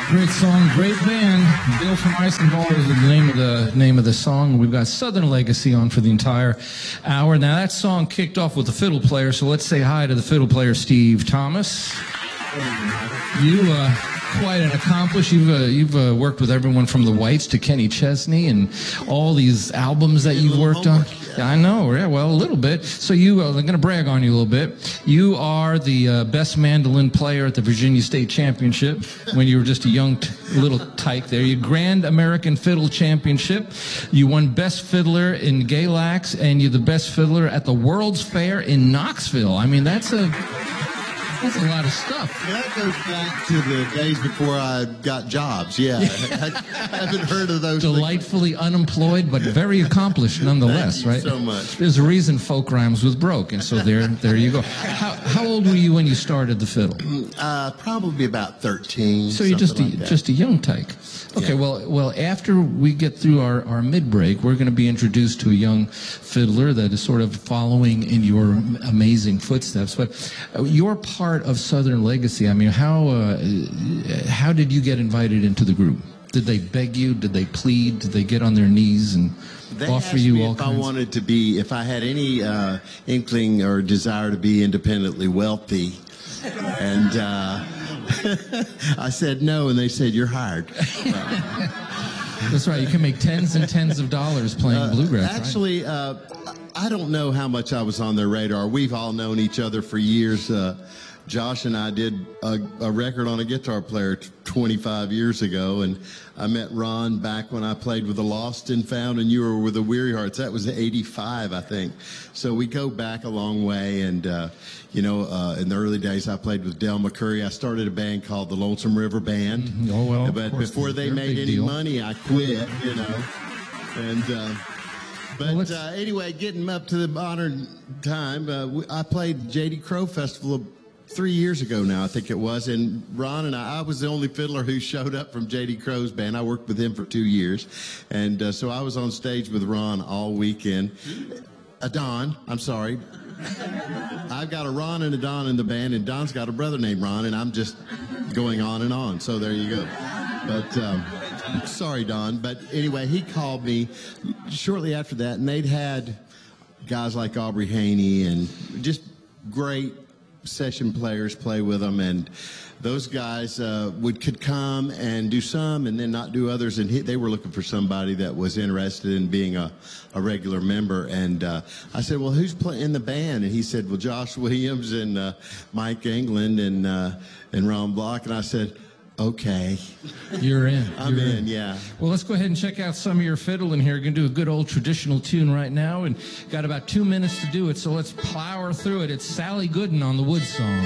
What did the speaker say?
Great song, great band. Bill from Eisenball is the name of the song. We've got Southern Legacy on for the entire hour. Now that song kicked off with the fiddle player, so let's say hi to the fiddle player, Steve Thomas. You quite an accomplished. You've worked with everyone from the Whites to Kenny Chesney and all these albums that you've worked on. Yeah, I know. Yeah, well, a little bit. So I'm going to brag on you a little bit. You are the best mandolin player at the Virginia State Championship when you were just a young little tyke there. You Grand American Fiddle Championship. You won Best Fiddler in Galax, and you're the best fiddler at the World's Fair in Knoxville. I mean, that's a lot of stuff. That goes back to the days before I got jobs. Yeah, I haven't heard of those. Delightfully unemployed, but very accomplished nonetheless, right? Thank you so much. There's a reason Folk Rhymes was broke, and so there you go. How old were you when you started the fiddle? Probably about 13. So you're just a young tyke. Okay, yeah. Well, after we get through our mid-break, we're going to be introduced to a young fiddler that is sort of following in your amazing footsteps. But your part of Southern Legacy, I mean, how did you get invited into the group? Did they beg you? Did they plead? Did they get on their knees and offer you all kinds? If I wanted to be, if I had any inkling or desire to be independently wealthy, and I said no, and they said you're hired. That's right. You can make tens and tens of dollars playing bluegrass. Actually, right? I don't know how much I was on their radar. We've all known each other for years. Josh and I did a record on a guitar player 25 years ago, and I met Ron back when I played with the Lost and Found, and you were with the Weary Hearts. That was 85, I think. So we go back a long way, and in the early days, I played with Del McCurry. I started a band called the Lonesome River Band. Mm-hmm. Oh, well, but before they made any money, I quit, And anyway, getting up to the modern time, I played J.D. Crowe Festival 3 years ago now, I think it was, and Ron and I was the only fiddler who showed up from J.D. Crowe's band. I worked with him for 2 years, and so I was on stage with Ron all weekend. Don, I'm sorry. I've got a Ron and a Don in the band, and Don's got a brother named Ron, and I'm just going on and on, so there you go. But sorry, Don, but anyway, he called me shortly after that, and they'd had guys like Aubrey Haney and just great session players play with them, and those guys could come and do some and then not do others, and they were looking for somebody that was interested in being a regular member. And I said, well, who's in the band? And he said, well, Josh Williams and Mike England and Ron Block. And I said, okay. You're in. I'm in, yeah. Well, let's go ahead and check out some of your fiddle in here. We're going to do a good old traditional tune right now, and got about 2 minutes to do it, so let's plow through it. It's Sally Gooden on the Wood Song.